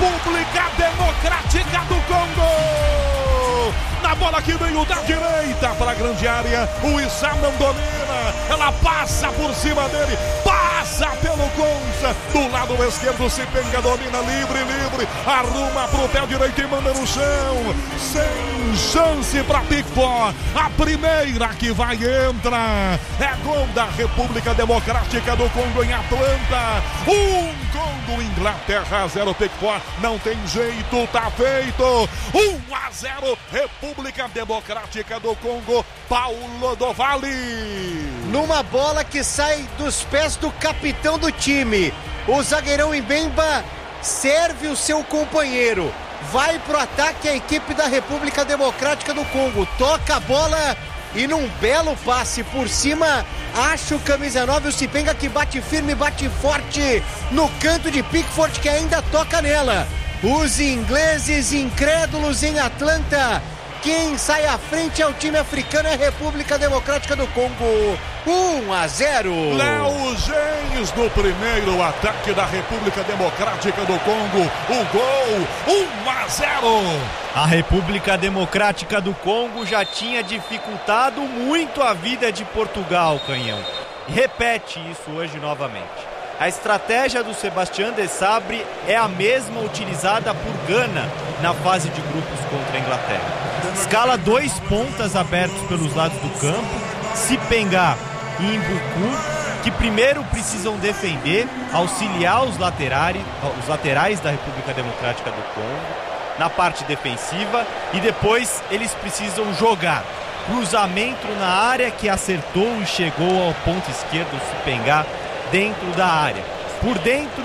República Democrática do Congo. Na bola que veio da direita para a grande área, o Issa não domina, ela passa por cima dele, passa pelo Consa, do lado esquerdo se penga, domina, livre, arruma pro pé direito e manda no chão, sem chance para Pickford, a primeira que vai entrar, é gol da República Democrática do Congo em Atlanta, gol do Inglaterra, 0 Pickford, não tem jeito, tá feito, 1-0 República Democrática do Congo, Paulo do Vale. Numa bola que sai dos pés do capitão do time, o zagueirão Mbemba serve o seu companheiro, vai pro ataque a equipe da República Democrática do Congo, toca a bola e num belo passe por cima, acha o camisa 9, o Sipenga, que bate firme, bate forte no canto de Pickford, que ainda toca nela. Os ingleses incrédulos em Atlanta. Quem sai à frente é o time africano, é a República Democrática do Congo. 1-0. Léo Gens no primeiro ataque da República Democrática do Congo. O gol, 1-0. A República Democrática do Congo já tinha dificultado muito a vida de Portugal, Canhão. E repete isso hoje novamente. A estratégia do Sébastien Desabre é a mesma utilizada por Gana na fase de grupos contra a Inglaterra. Escala 2 pontas abertos pelos lados do campo, Sipenga e Mbuku, que primeiro precisam defender, auxiliar os laterais da República Democrática do Congo na parte defensiva, e depois eles precisam jogar. Cruzamento na área, que acertou e chegou ao ponto esquerdo, Sipenga, dentro da área. Por dentro,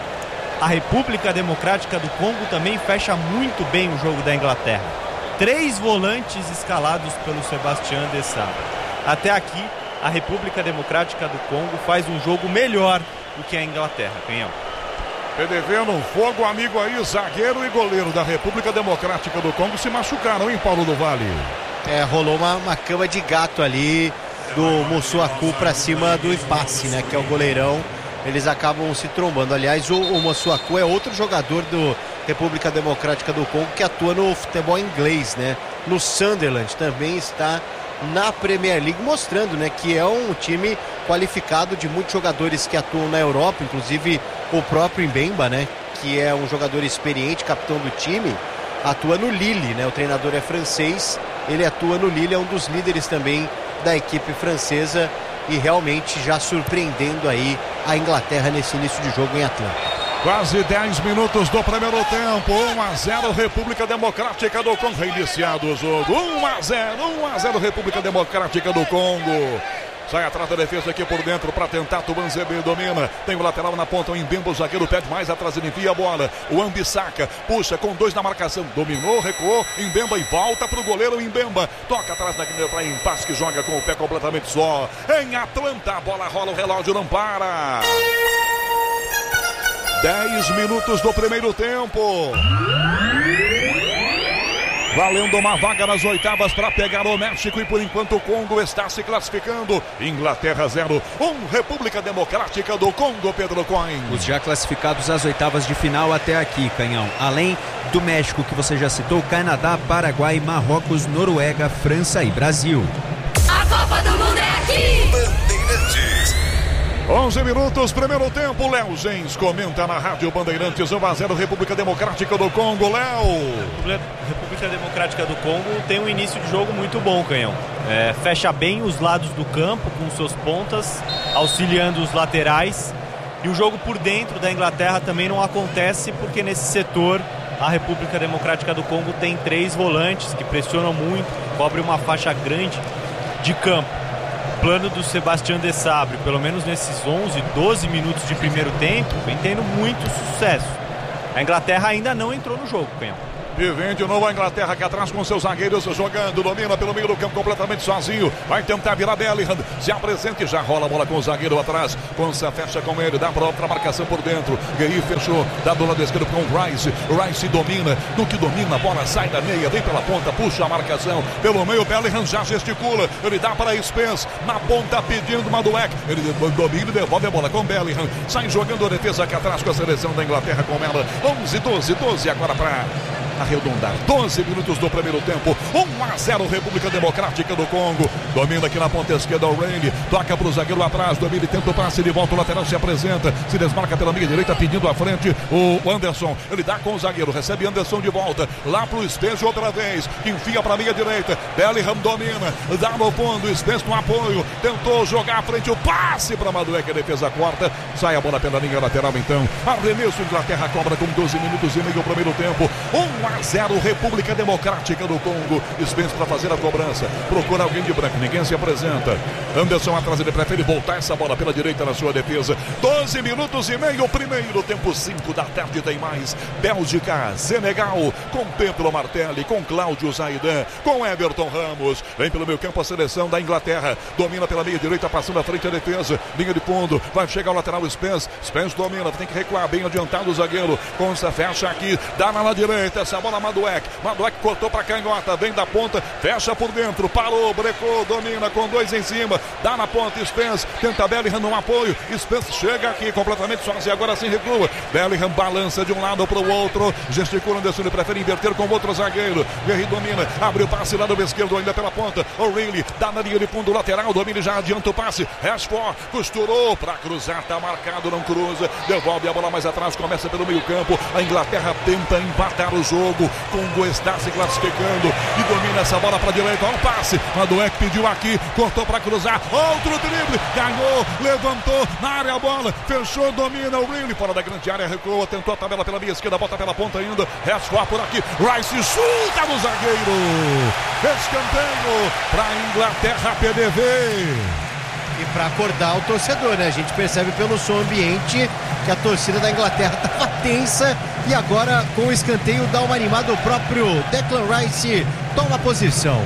a República Democrática do Congo também fecha muito bem o jogo da Inglaterra. 3 volantes escalados pelo Sébastien Desabre. Até aqui, a República Democrática do Congo faz um jogo melhor do que a Inglaterra, Canhão. Devendo um fogo, amigo aí, zagueiro e goleiro da República Democrática do Congo se machucaram, hein, Paulo do Vale? Rolou uma cama de gato ali do Mossuaku pra cima do Ipasse, né, que é o goleirão. Eles acabam se trombando. Aliás, o Mossuaku é outro jogador do República Democrática do Congo que atua no futebol inglês, né? No Sunderland, também está na Premier League, mostrando, né, que é um time qualificado de muitos jogadores que atuam na Europa, inclusive o próprio Mbemba, né, que é um jogador experiente, capitão do time, atua no Lille, né? O treinador é francês, ele atua no Lille, é um dos líderes também da equipe francesa e realmente já surpreendendo aí a Inglaterra nesse início de jogo em Atlanta. Quase 10 minutos do primeiro tempo, 1-0 República Democrática do Congo, reiniciado o jogo, 1-0 República Democrática do Congo. Sai atrás da defesa aqui por dentro para tentar Tubanzebe, domina, tem o lateral na ponta, o Mbemba, o zagueiro pede mais atrás, ele envia a bola, o Ambissaca puxa com 2 na marcação, dominou, recuou, Mbemba e volta para o goleiro Mbemba, toca atrás da guiné para Impasse, que joga com o pé completamente só, em Atlanta, a bola rola, o relógio não para. 10 minutos do primeiro tempo. Valendo uma vaga nas oitavas para pegar o México, e por enquanto o Congo está se classificando. Inglaterra 0, República Democrática do Congo, Pedro Coin. Os já classificados às oitavas de final até aqui, Canhão. Além do México, que você já citou, Canadá, Paraguai, Marrocos, Noruega, França e Brasil. A Copa do Mundo é aqui! Bandeirantes. 11 minutos, primeiro tempo. Léo Gens comenta na Rádio Bandeirantes. 1-0 República Democrática do Congo. Léo. República Democrática do Congo tem um início de jogo muito bom, Canhão. Fecha bem os lados do campo com suas pontas, auxiliando os laterais. E o jogo por dentro da Inglaterra também não acontece, porque nesse setor a República Democrática do Congo tem 3 volantes que pressionam muito, cobrem uma faixa grande de campo. Plano do Sébastien Desabre, pelo menos nesses 11, 12 minutos de primeiro tempo, vem tendo muito sucesso. A Inglaterra ainda não entrou no jogo, Canhão. E vem de novo a Inglaterra aqui atrás com seus zagueiros jogando. Domina pelo meio do campo completamente sozinho. Vai tentar virar Bellingham. Se apresenta e já rola a bola com o zagueiro atrás. Konsa fecha com ele. Dá para outra marcação por dentro. Gueye fechou. Dá do lado esquerdo com o Rice. Rice domina. No que domina, a bola sai da meia. Vem pela ponta. Puxa a marcação. Pelo meio, Bellingham já gesticula. Ele dá para Spence. Na ponta pedindo Madueke. Ele domina e devolve a bola com Bellingham. Sai jogando a defesa aqui atrás com a seleção da Inglaterra com ela. 11-12 agora para arredondar. 12 minutos do primeiro tempo. 1-0 República Democrática do Congo. Domina aqui na ponta esquerda o Raine. Toca para o zagueiro atrás. Domina e tenta o passe de volta. O lateral se apresenta. Se desmarca pela meia direita pedindo à frente o Anderson. Ele dá com o zagueiro. Recebe Anderson de volta. Lá para o Spence outra vez. Enfia para a meia direita. Bellingham domina. Dá no fundo. Spence no apoio. Tentou jogar à frente o passe para Madueke. A defesa corta. Sai a bola pela linha lateral então. Arremesso. Inglaterra cobra com 12 minutos e meio o primeiro tempo. 1-0 República Democrática do Congo. Spence para fazer a cobrança. Procura alguém de branco. Ninguém se apresenta. Anderson atrás. Ele prefere voltar essa bola pela direita na sua defesa. 12 minutos e meio. Primeiro tempo. 5 da tarde tem mais. Bélgica, Senegal. Com Pedro Martelli. Com Cláudio Zaidan. Com Everton Ramos. Vem pelo meio campo a seleção da Inglaterra. Domina pela meia direita. Passando à frente a defesa. Linha de fundo. Vai chegar o lateral Spence. Spence domina. Tem que recuar bem adiantado o zagueiro. Konsa fecha aqui. Dá na direita. Essa bola Madueke. Madueke cortou para canhota. Vem da ponta. Fecha por dentro. Parou. Brecou. Domina com 2 em cima. Dá na ponta. Spence. Tenta Bellingham no apoio. Spence chega aqui completamente sozinho. Agora sim recua. Bellingham balança de um lado para o outro. Gesticula Anderson. Ele prefere inverter com o outro zagueiro. Guerri domina. Abre o passe lá do esquerdo ainda pela ponta. O'Reilly. Dá na linha de fundo lateral. Domina e já adianta o passe. Rashford. Costurou para cruzar. Tá marcado. Não cruza. Devolve a bola mais atrás. Começa pelo meio campo. A Inglaterra tenta empatar o jogo. Congo está se classificando e domina essa bola para a direita. Olha o passe. Madueke pediu aqui. Cortou para cruzar. Outro drible. Ganhou. Levantou. Na área a bola. Fechou. Domina o Riley. Fora da grande área. Recuou. Tentou a tabela pela minha esquerda. Bota pela ponta ainda. Rashford por aqui. Rice chuta no zagueiro. Escanteio para a Inglaterra PDV. E para acordar o torcedor, né? A gente percebe pelo som ambiente que a torcida da Inglaterra estava tensa e agora com o escanteio dá uma animada. O próprio Declan Rice toma posição.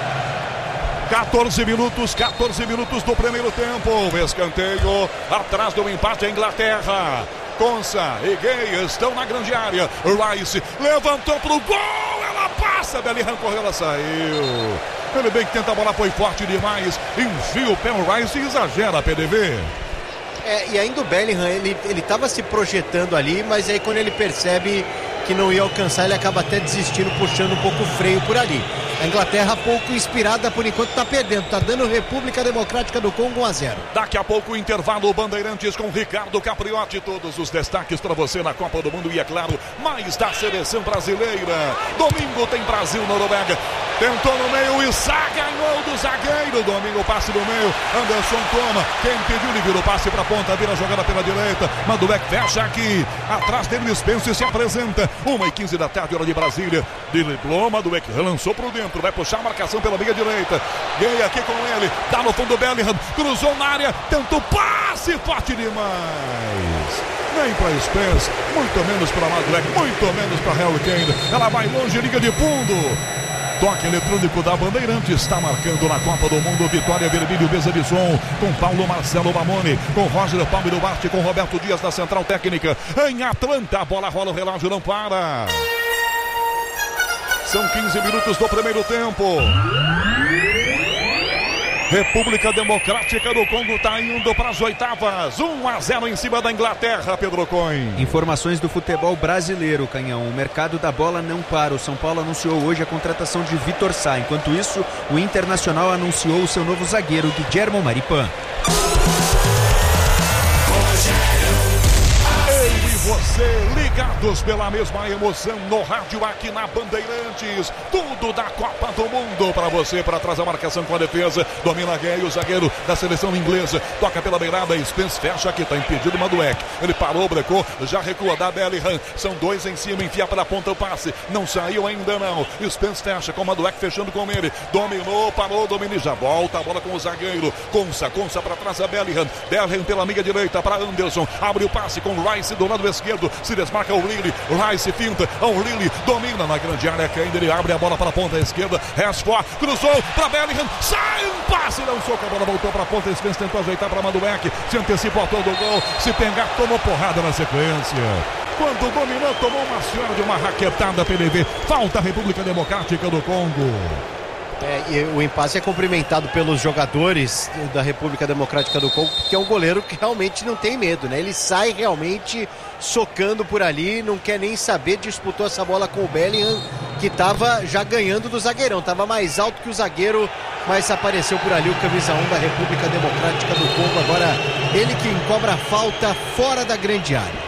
14 minutos do primeiro tempo. Escanteio atrás do empate a Inglaterra. Konsa e Gueye estão na grande área. Rice levantou pro gol. Ela passa. Bellingham correu, ela saiu. Ele bem que tenta a bola, foi forte demais. Enfia o pé o Rice e exagera a PDV. E ainda o Bellingham, ele estava se projetando ali, mas aí quando ele percebe que não ia alcançar, ele acaba até desistindo, puxando um pouco o freio por ali. A Inglaterra pouco inspirada, por enquanto está perdendo, está dando República Democrática do Congo 1-0. Daqui a pouco o intervalo Bandeirantes com Ricardo Capriotti, todos os destaques para você na Copa do Mundo e é claro, mais da seleção brasileira. Domingo tem Brasil-Noruega. Tentou no meio, Issa ganhou do zagueiro. Domingo o passe do meio, Anderson toma. Quem pediu, ele vira o passe para a ponta, vira a jogada pela direita. Madueke fecha aqui. Atrás dele, Spence se apresenta. 1h15 da tarde, hora de Brasília. Driblou, Madueke lançou para dentro. Vai puxar a marcação pela meia direita. Gueye aqui com ele. Dá no fundo Bellingham. Cruzou na área. Tentou passe forte demais. Nem para Spence, muito menos para Madueke, muito menos para Harry Kane. Ela vai longe, liga de fundo. Toque eletrônico da Bandeirantes está marcando na Copa do Mundo. Vitória Vermelho, mesa de som. Com Paulo Marcelo Mamone, com Roger Palme do Barte, com Roberto Dias da Central Técnica. Em Atlanta, a bola rola, o relógio não para. São 15 minutos do primeiro tempo. República Democrática do Congo está indo para as oitavas. 1-0 em cima da Inglaterra, Pedro Coin. Informações do futebol brasileiro, Canhão. O mercado da bola não para. O São Paulo anunciou hoje a contratação de Vitor Sá. Enquanto isso, o Internacional anunciou o seu novo zagueiro, Guilhermo Maripan. Você ligados pela mesma emoção no rádio aqui na Bandeirantes. Tudo da Copa do Mundo para você, para trás a marcação com a defesa. Domina Gueye, o zagueiro da seleção inglesa. Toca pela beirada, Spence fecha aqui, está impedido Madueke. Ele parou, brecou, já recua da Bellingham. São 2 em cima, enfia pela ponta o passe. Não saiu ainda não. Spence fecha com Madueke fechando com ele. Dominou, parou, domina e já volta a bola com o zagueiro. Konsa para trás a Bellingham. Bellingham pela meia direita para Anderson. Abre o passe com Rice do lado esquerdo. esquerdo, se desmarca o Lille, Rice finta, o Lille domina na grande área, ainda ele abre a bola para a ponta esquerda, Rashford cruzou para Bellingham, sai um passe, não soca, a bola voltou para a ponta esquerda, tentou ajeitar para Madueke, se antecipou ao todo do gol, se pegar, tomou porrada na sequência. Quando dominou, tomou uma senhora de uma raquetada PDV. Falta a República Democrática do Congo. E o impasse é cumprimentado pelos jogadores da República Democrática do Congo, porque é um goleiro que realmente não tem medo, né? Ele sai realmente socando por ali, não quer nem saber, disputou essa bola com o Bellingham, que estava já ganhando do zagueirão, estava mais alto que o zagueiro, mas apareceu por ali o camisa 1 da República Democrática do Congo. Agora ele quem cobra a falta fora da grande área.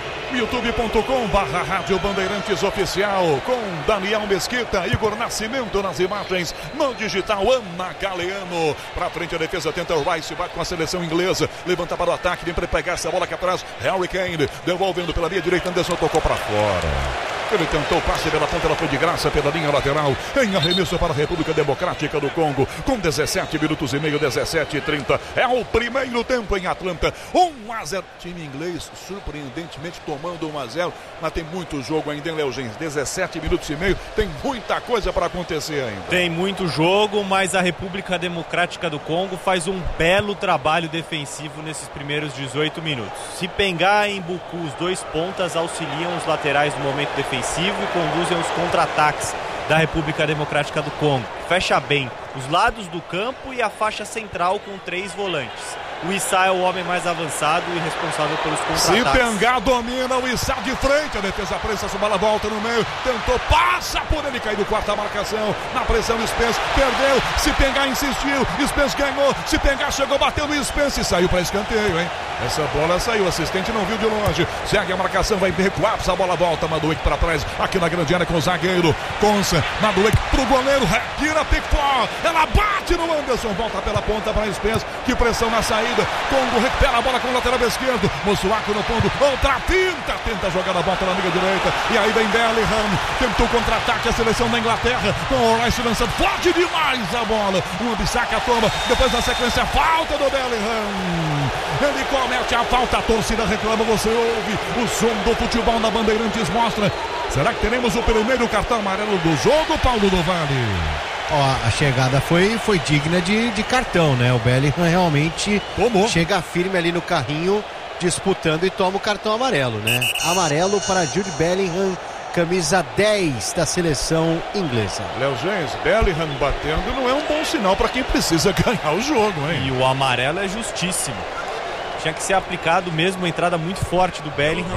youtube.com/Rádio Bandeirantes Oficial, com Daniel Mesquita, Igor Nascimento nas imagens, no digital Ana Galeano, pra frente a defesa, tenta o Rice, bate com a seleção inglesa, levanta para o ataque, vem para pegar essa bola aqui atrás, Harry Kane, devolvendo pela linha direita, Anderson tocou para fora. Ele tentou o passe pela ponta, ela foi de graça pela linha lateral, em arremesso para a República Democrática do Congo, com 17 minutos e meio, 17:30, é o primeiro tempo em Atlanta, 1-0, time inglês surpreendentemente tomando 1-0, mas tem muito jogo ainda, hein, Léo Gens? 17 minutos e meio, tem muita coisa para acontecer ainda. Tem muito jogo, mas a República Democrática do Congo faz um belo trabalho defensivo nesses primeiros 18 minutos. Se Pengar e Mbuku, os dois pontas, auxiliam os laterais no momento defensivo e conduzem os contra-ataques da República Democrática do Congo. Fecha bem os lados do campo e a faixa central com 3 volantes. O Issa é o homem mais avançado e responsável pelos contra-ataques. Se Pengar domina, o Issa de frente, a defesa prensa, a bola volta no meio, tentou, passa por ele, caiu do quarta marcação, na pressão o Spence, perdeu, se Pengar insistiu, Spence ganhou, se Pengar chegou, bateu no Spence e saiu para escanteio, hein? Essa bola saiu, o assistente não viu de longe, segue a marcação, vai recuar, essa bola volta, Madueke para trás, aqui na grande área com o zagueiro, Consa, Madueke pro goleiro, retira Pickford, ela bate no Anderson, volta pela ponta para Spence, que pressão na saída, Congo recupera a bola com o lateral esquerdo, Mossuaku no fundo, outra finta, tenta jogar a bola pela amiga direita, e aí vem Bellingham, tentou contra-ataque a seleção da Inglaterra, com o Rice lançando forte demais a bola, o Bissaka toma, depois na sequência, falta do Bellingham, ele comete a falta, a torcida reclama, você ouve o som do futebol na Bandeirantes, mostra, será que teremos o primeiro cartão amarelo do jogo, Paulo do Vale? Ó, a chegada foi digna de cartão, né? O Bellingham realmente chega firme ali no carrinho, disputando e toma o cartão amarelo, né? Amarelo para Jude Bellingham, camisa 10 da seleção inglesa. Léo Gens, Bellingham batendo não é um bom sinal para quem precisa ganhar o jogo, hein? E o amarelo é justíssimo. Tinha que ser aplicado mesmo, uma entrada muito forte do Bellingham.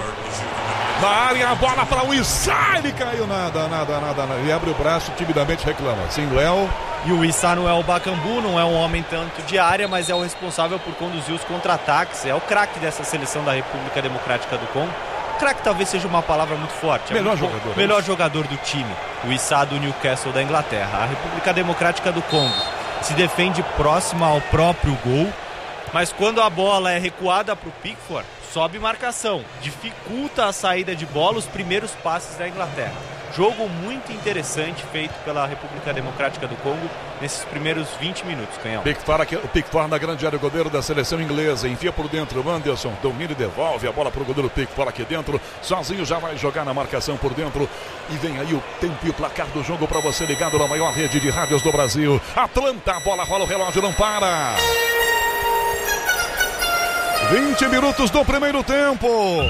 Na área, a bola para o Issa, ele caiu, nada, ele abre o braço, timidamente reclama. Sim, Léo. E o Issa não é o Bakambu, não é um homem tanto de área, mas é o responsável por conduzir os contra-ataques, é o craque dessa seleção da República Democrática do Congo. Craque talvez seja uma palavra muito forte. Melhor jogador do time, o Issa do Newcastle da Inglaterra. A República Democrática do Congo se defende próxima ao próprio gol, mas quando a bola é recuada para o Pickford, sobe marcação, dificulta a saída de bola, os primeiros passes da Inglaterra. Jogo muito interessante feito pela República Democrática do Congo nesses primeiros 20 minutos, Canhão. O Pickford na grande área, o goleiro da seleção inglesa, enfia por dentro, o Anderson domina e devolve a bola para o goleiro Pickford aqui dentro, sozinho já vai jogar na marcação por dentro, e vem aí o tempo e o placar do jogo para você ligado na maior rede de rádios do Brasil. Atlanta, a bola rola, o relógio não para. 20 minutos do primeiro tempo.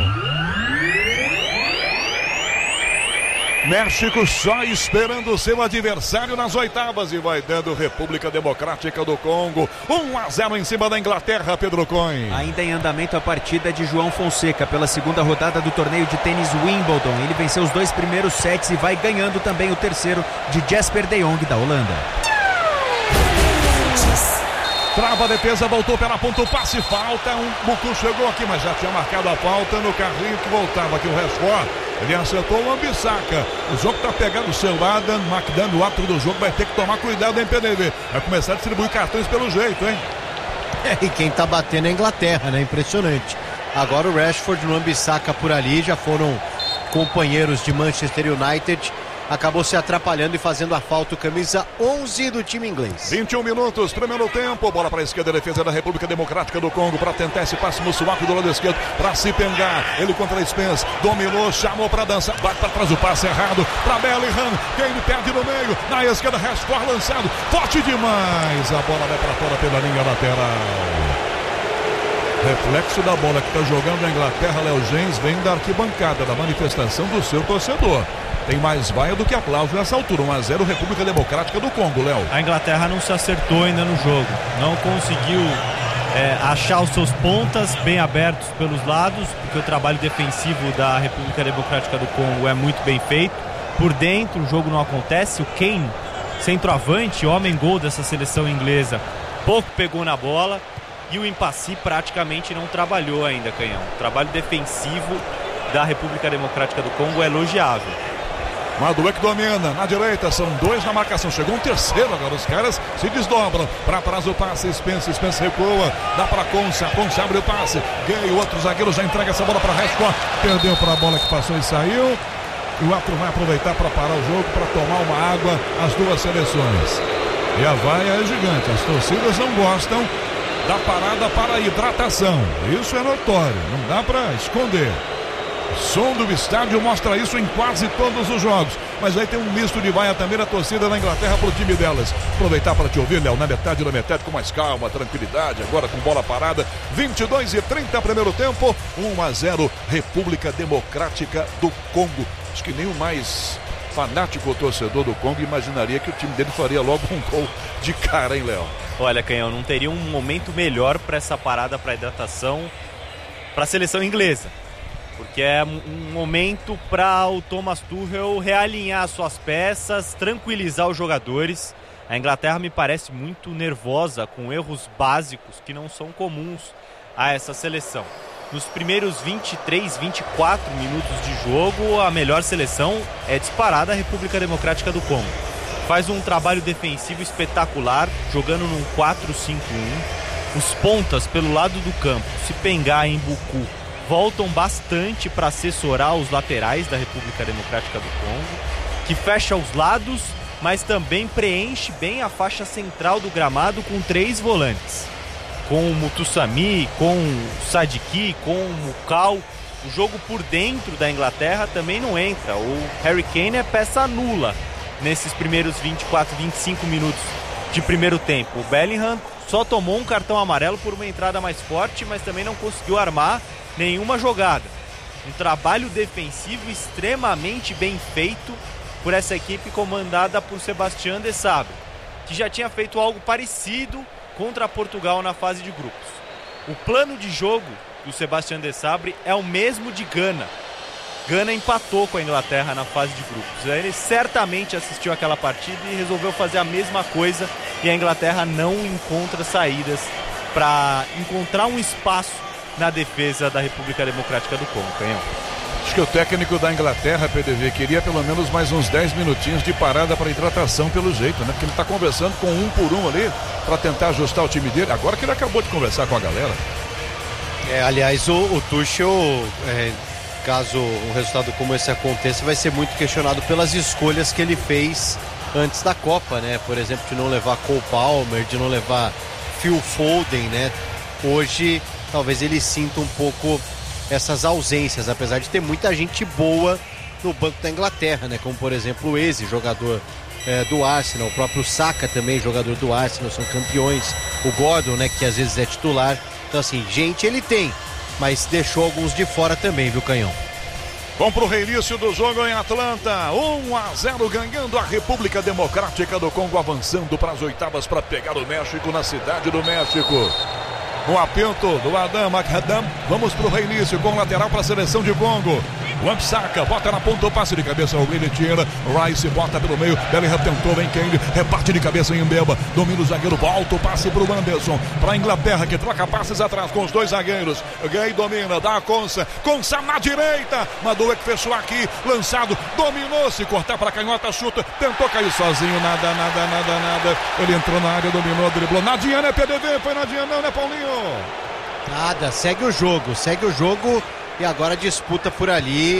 México só esperando o seu adversário nas oitavas e vai dando República Democrática do Congo 1-0 em cima da Inglaterra, Pedro Coin. Ainda em andamento a partida de João Fonseca pela segunda rodada do torneio de tênis Wimbledon. Ele venceu os 2 primeiros sets e vai ganhando também o terceiro de Jesper de Jong da Holanda. Trava a defesa, voltou pela ponta, o passe, falta, Mbuku chegou aqui, mas já tinha marcado a falta no carrinho que voltava aqui o Rashford, ele acertou o Ambissaca, o jogo tá pegando o seu Adam McDonald, o árbitro do jogo vai ter que tomar cuidado em PDV, vai começar a distribuir cartões pelo jeito, hein? E quem tá batendo é a Inglaterra, né? Impressionante. Agora o Rashford no Ambissaca por ali, já foram companheiros de Manchester United acabou se atrapalhando e fazendo a falta, o camisa 11 do time inglês. 21 minutos, primeiro tempo, bola para a esquerda, defesa da República Democrática do Congo, para tentar esse passe Mussuaku do lado esquerdo, para se pengar, ele contra a Spence, dominou, chamou para dançar, bate para trás, o passe errado, para Bellingham, quem perde no meio, na esquerda, Rashford lançado, forte demais, a bola vai para fora pela linha lateral. Reflexo da bola que está jogando a Inglaterra, Léo Gens, vem da arquibancada, da manifestação do seu torcedor. Tem mais vaia do que aplauso nessa altura. 1-0 República Democrática do Congo, Léo. A Inglaterra não se acertou ainda no jogo. Não conseguiu achar os seus pontas bem abertos pelos lados, porque o trabalho defensivo da República Democrática do Congo é muito bem feito. Por dentro o jogo não acontece. O Kane, centroavante, homem-gol dessa seleção inglesa, pouco pegou na bola. E o Mpassi praticamente não trabalhou ainda, Canhão. O trabalho defensivo da República Democrática do Congo é elogiável. Madueke domina, na direita, são dois na marcação, chegou um terceiro agora, os caras se desdobram, para trás o passe, Spence recua, dá para Konsa abre o passe, Gay, o outro zagueiro já entrega essa bola para Rashford, perdeu para a bola que passou e saiu, e o outro vai aproveitar para parar o jogo, para tomar uma água, as duas seleções. E a vaia é gigante, as torcidas não gostam da parada para a hidratação, isso é notório, não dá para esconder. O som do estádio mostra isso em quase todos os jogos, mas aí tem um misto de vaia também da torcida da Inglaterra pro time delas. Aproveitar para te ouvir, Léo, na metade da metade com mais calma, tranquilidade, agora com bola parada, 22:30 primeiro tempo, 1-0 República Democrática do Congo. Acho que nem o mais fanático torcedor do Congo imaginaria que o time dele faria logo um gol de cara, hein, Léo? Olha, Canhão, não teria um momento melhor para essa parada para hidratação para a seleção inglesa, porque é um momento para o Thomas Tuchel realinhar suas peças, tranquilizar os jogadores. A Inglaterra me parece muito nervosa, com erros básicos que não são comuns a essa seleção. Nos primeiros 23, 24 minutos de jogo, a melhor seleção é disparada a República Democrática do Congo. Faz um trabalho defensivo espetacular, jogando num 4-5-1. Os pontas pelo lado do campo, Sipenga e Mbuku, voltam bastante para assessorar os laterais da República Democrática do Congo, que fecha os lados, mas também preenche bem a faixa central do gramado com 3 volantes. Com o Mutusami, com o Sadiki, com o Mukau. O jogo por dentro da Inglaterra também não entra. O Harry Kane é peça nula nesses primeiros 24, 25 minutos de primeiro tempo. O Bellingham só tomou um cartão amarelo por uma entrada mais forte, mas também não conseguiu armar nenhuma jogada. Um trabalho defensivo extremamente bem feito por essa equipe comandada por Sebastian Desabre, que já tinha feito algo parecido contra Portugal na fase de grupos. O plano de jogo do Sebastian Desabre é o mesmo de Gana. Gana empatou com a Inglaterra na fase de grupos. Ele certamente assistiu aquela partida e resolveu fazer a mesma coisa, e a Inglaterra não encontra saídas para encontrar um espaço na defesa da República Democrática do Congo. Canhão. Acho que o técnico da Inglaterra, PDV, queria pelo menos mais uns 10 minutinhos de parada para hidratação pelo jeito, né? Porque ele está conversando com um por um ali para tentar ajustar o time dele. Agora que ele acabou de conversar com a galera. Aliás, o Tuchel, caso um resultado como esse aconteça, vai ser muito questionado pelas escolhas que ele fez antes da Copa, né? Por exemplo, de não levar Cole Palmer, de não levar Phil Foden, né? Hoje, talvez ele sinta um pouco essas ausências, apesar de ter muita gente boa no banco da Inglaterra, né? Como, por exemplo, o Eze, jogador do Arsenal, o próprio Saka também, jogador do Arsenal, são campeões. O Gordon, né? Que às vezes é titular. Então, assim, gente ele tem, mas deixou alguns de fora também, viu, Canhão? Vamos pro reinício do jogo em Atlanta. 1-0 ganhando a República Democrática do Congo, avançando para as oitavas para pegar o México na cidade do México. Um apito do Adam Makadam. Vamos pro reinício com lateral para a seleção de Congo. Wan-Bissaka bota na ponta o passe de cabeça, o Willi tira, Rice bota pelo meio, Bellingham tentou, vem Kane, reparte de cabeça em Mbemba, domina o zagueiro, volta o passe pro Anderson, pra Inglaterra que troca passes atrás com os dois zagueiros. Gay domina, dá a Konsa na direita, Madueke fechou aqui, lançado, dominou, se cortar pra canhota, chuta, tentou cair sozinho, nada, ele entrou na área, dominou, driblou, nadinha, né, PDV, foi nadinha não, né, Paulinho? Nada, segue o jogo, e agora disputa por ali,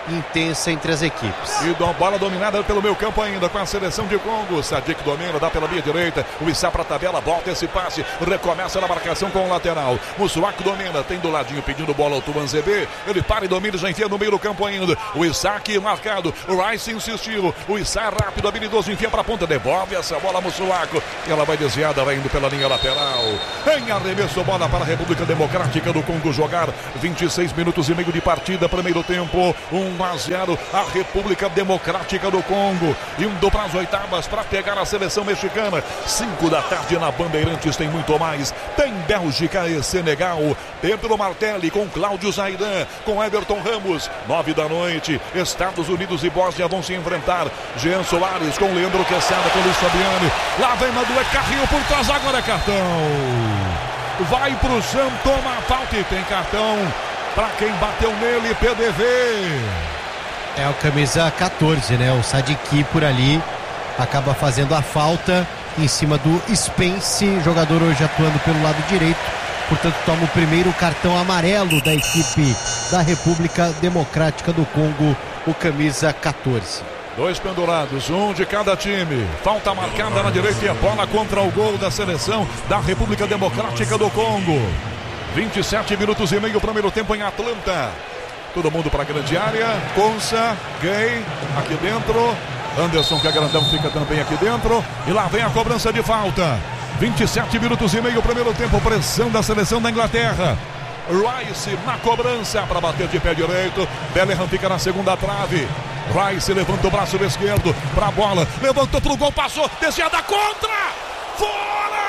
intensa entre as equipes. E bola dominada pelo meio campo ainda com a seleção de Congo. Sadik domina, dá pela linha direita. O Issa para a tabela, volta esse passe. Recomeça na marcação com o lateral. Mussuaku domina, tem do ladinho pedindo bola ao Tuanzebe. Ele para e domina, já enfia no meio do campo ainda. O Isaac marcado. O Rice insistiu. O Issa rápido, habilidoso, enfia para a ponta. Devolve essa bola a Mussuaku. E ela vai desviada, vai indo pela linha lateral. Em arremesso, bola para a República Democrática do Congo jogar. 26 minutos e meio de partida, primeiro tempo. 1-0 a República Democrática do Congo. Indo para as oitavas para pegar a seleção mexicana. 5 da tarde na Bandeirantes tem muito mais. Tem Bélgica e Senegal. Pedro Martelli com Cláudio Zaidan, com Everton Ramos. 9 da noite. Estados Unidos e Bósnia vão se enfrentar. Jean Soares com Leandro Quesada, com Luiz Fabiano. Lá vem Madué, carrinho por trás, agora é cartão. Vai pro chão, toma a falta e tem cartão para quem bateu nele, PDV. É o camisa 14, né? O Sadiki por ali acaba fazendo a falta em cima do Spence, jogador hoje atuando pelo lado direito. Portanto, toma o primeiro cartão amarelo da equipe da República Democrática do Congo, o camisa 14. 2 pendurados, um de cada time. Falta marcada na direita e a bola contra o gol da seleção da República Democrática do Congo. 27 minutos e meio, primeiro tempo em Atlanta. Todo mundo para a grande área. Consa, Gay, aqui dentro. Anderson, que é grandão, fica também aqui dentro. E lá vem a cobrança de falta. 27 minutos e meio, primeiro tempo. Pressão da seleção da Inglaterra. Rice na cobrança para bater de pé direito. Bellingham fica na segunda trave. Rice levanta o braço esquerdo para a bola. Levantou para o gol, passou. Desviada contra. Fora!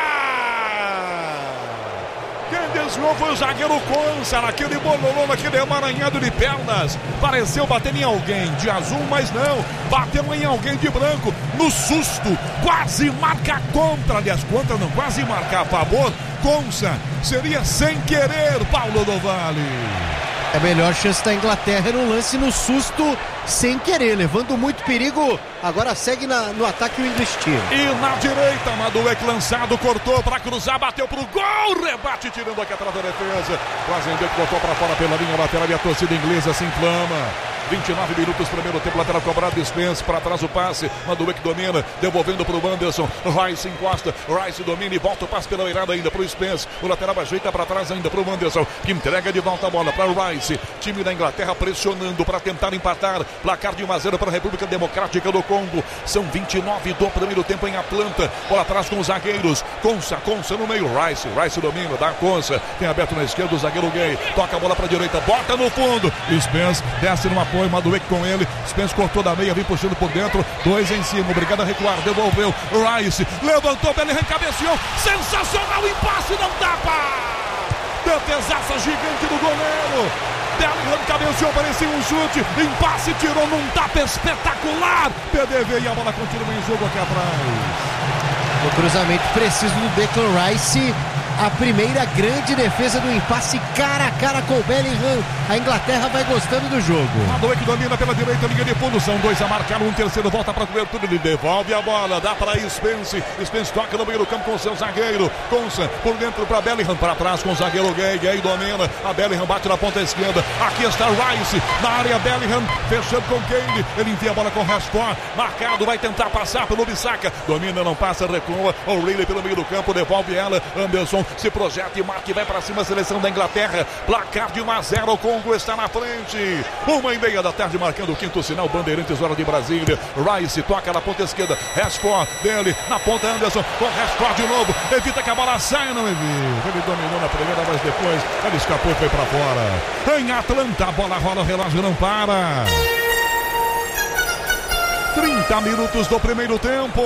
Quem desviou foi o zagueiro Consa, naquele bololô, naquele emaranhado de pernas. Pareceu bater em alguém de azul, mas não. Bateu em alguém de branco. No susto, quase marca contra. Aliás, contra não, quase marca a favor. Consa seria sem querer, Paulo do Vale. A melhor chance da Inglaterra no lance, no susto, sem querer, levando muito perigo. Agora segue no ataque o English Team. E na direita, Maduek lançado, cortou para cruzar, bateu pro gol, rebate tirando aqui atrás da defesa. Quase botou para fora pela linha lateral e a torcida inglesa se inflama. 29 minutos, primeiro tempo, lateral cobrado, Spence, para trás o passe, Maduek domina, devolvendo para o Anderson, Rice encosta, Rice domina e volta o passe pela beirada ainda para o Spence, o lateral ajeita para trás ainda para o Anderson, que entrega de volta a bola para o Rice, time da Inglaterra pressionando para tentar empatar, placar de 1-0 para a República Democrática do Congo, são 29 do primeiro tempo em Atlanta, bola atrás com os zagueiros, Consa no meio, Rice domina, dá a Consa, tem aberto na esquerda o zagueiro Gay, toca a bola para a direita, bota no fundo, Spence desce numa foi Maduek com ele, Spence cortou da meia, vem puxando por dentro, 2 em cima, obrigado a recuar, devolveu, Rice, levantou, Bellingham cabeceou, sensacional, impasse, não tapa, defesaça gigante do goleiro, Bellingham cabeceou, parecia um chute, impasse, tirou num tapa espetacular, PDV e a bola continua em jogo aqui atrás. O cruzamento preciso do Declan Rice. A primeira grande defesa do impasse cara a cara com o Bellingham. A Inglaterra vai gostando do jogo. Maduek domina pela direita, linha de fundo. São 2 a marcar, um terceiro volta para a cobertura. Ele devolve a bola, dá para Spence. Spence toca no meio do campo com o seu zagueiro. Consa por dentro para Bellingham, para trás com o zagueiro Gay. Gay domina. A Bellingham bate na ponta esquerda. Aqui está Rice na área. Bellingham fechando com Kane. Ele envia a bola com o Rashford. Marcado, vai tentar passar pelo Bissaka. Domina, não passa, recua. O'Reilly pelo meio do campo, devolve ela. Anderson se projeta e marca e vai para cima a seleção da Inglaterra. Placar de 1-0, o Congo está na frente. 1:30 da tarde, marcando o quinto sinal. Bandeirantes, hora de Brasília. Rice toca na ponta esquerda. Rashford dele na ponta. Anderson com Rashford de novo. Evita que a bola saia, não evita. Ele dominou na primeira, mas depois ele escapou e foi para fora. Em Atlanta, a bola rola, o relógio não para. 30 minutos do primeiro tempo.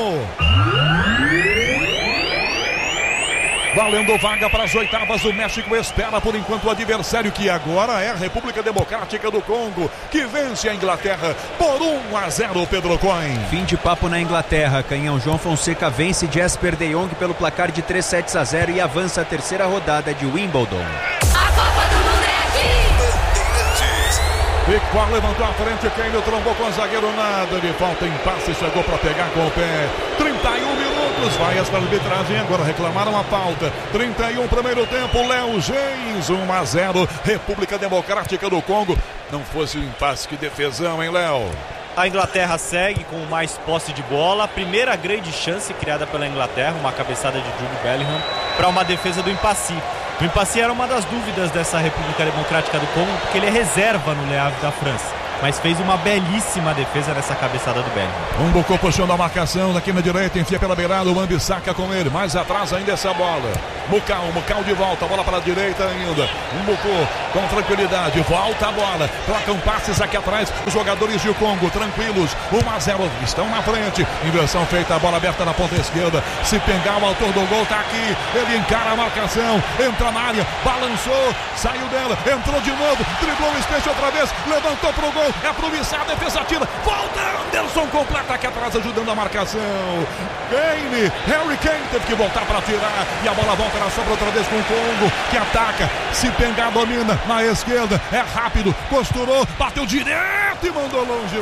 Valendo vaga para as oitavas, o México espera por enquanto o adversário, que agora é a República Democrática do Congo, que vence a Inglaterra por 1-0, Pedro Coin. Fim de papo na Inglaterra, Canhão. João Fonseca vence Jesper de Jong pelo placar de 3-0 e avança a terceira rodada de Wimbledon. A Copa do Mundo é aqui! Pickford levantou a frente, Kane trombou com o zagueiro, nada de falta em passe, chegou para pegar com o pé. 31 minutos, vai esta arbitragem, agora reclamaram a falta. 31 primeiro tempo, Léo Geis, 1-0, República Democrática do Congo. Não fosse um impasse, que defesão, hein, Léo? A Inglaterra segue com mais posse de bola. Primeira grande chance criada pela Inglaterra, uma cabeçada de Jude Bellingham para uma defesa do Mpassi. O Mpassi era uma das dúvidas dessa República Democrática do Congo, porque ele é reserva no Le Havre da França, mas fez uma belíssima defesa nessa cabeçada do Bellingham. Bocou puxando a marcação daqui na direita, enfia pela beirada, o Wan-Bissaka com ele, mais atrás ainda essa bola. Mucau de volta, bola para a direita ainda. Bocou com tranquilidade, volta a bola, trocam passes aqui atrás, os jogadores de Congo tranquilos, 1-0, estão na frente, inversão feita, a bola aberta na ponta esquerda, se pegar o autor do gol tá aqui, ele encara a marcação, entra na área, balançou, saiu dela, entrou de novo, driblou o Space outra vez, levantou pro gol, é pro Vissá, a defesa tira, volta, Anderson completa aqui atrás, ajudando a marcação. Harry Kane teve que voltar para tirar, e a bola volta na sobra outra vez com o Congo, que ataca, se pegar domina, na esquerda, é rápido, costurou, bateu direto e mandou longe.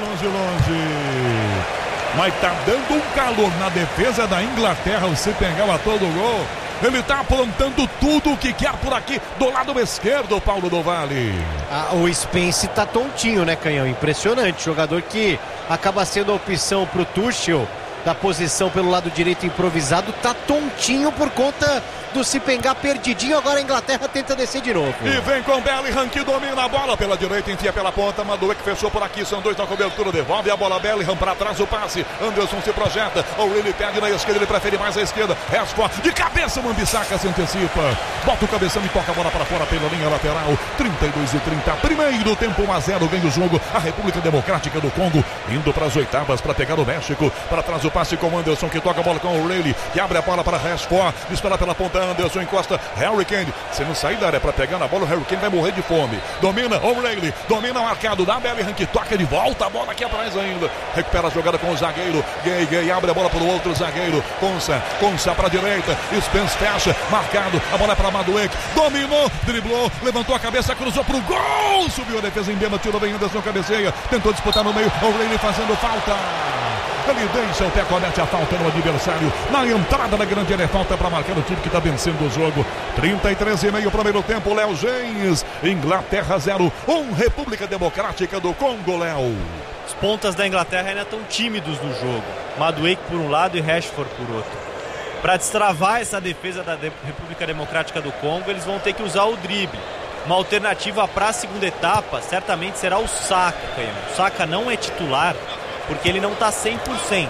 Mas tá dando um calor na defesa da Inglaterra, o Sepengal a todo gol. Ele tá aprontando tudo o que quer por aqui, do lado esquerdo, Paulo do Vale. O Spence tá tontinho, né, Canhão? Impressionante, jogador que acaba sendo a opção pro Tuchel, da posição pelo lado direito improvisado, tá tontinho por conta do Sipengar perdidinho. Agora a Inglaterra tenta descer de novo. E vem com Bellingham, que domina a bola pela direita, enfia pela ponta, Madueke fechou por aqui, são dois na cobertura, devolve a bola, Bellingham para trás, o passe, Anderson se projeta, ou ele perde na esquerda, ele prefere mais a esquerda, Rashford de cabeça, o Wan-Bissaka se antecipa, bota o cabeção e toca a bola para fora pela linha lateral. 32-30, primeiro tempo, 1-0, ganha o jogo a República Democrática do Congo, indo para as oitavas para pegar o México. Para trás o passe com o Anderson, que toca a bola com o O'Reilly, que abre a bola para Rashford, espera pela ponta, Anderson encosta, Harry Kane, se não sair da área para pegar na bola, o Harry Kane vai morrer de fome. Domina O'Reilly, domina o marcado da Bellingham, que toca de volta, a bola aqui atrás ainda, recupera a jogada com o zagueiro, Gay abre a bola para o outro zagueiro, Konsa para a direita, Spence fecha, marcado, a bola é para Madueke, dominou, driblou, levantou a cabeça, cruzou para o gol, subiu a defesa em Bema, tirou bem Anderson, cabeceia, tentou disputar no meio, O'Reilly fazendo falta. Ele deixa o pé, comete a falta no adversário. Na entrada da grande área, falta para marcar o time que está vencendo o jogo. 33,5 primeiro tempo, Léo Geis. Inglaterra 0-1, República Democrática do Congo, Léo. Os pontas da Inglaterra ainda estão tímidos no jogo. Madueke por um lado e Rashford por outro. Para destravar essa defesa da República Democrática do Congo, eles vão ter que usar o drible. Uma alternativa para a segunda etapa certamente será o Saka, Canhão. O Saka não é titular porque ele não está 100%.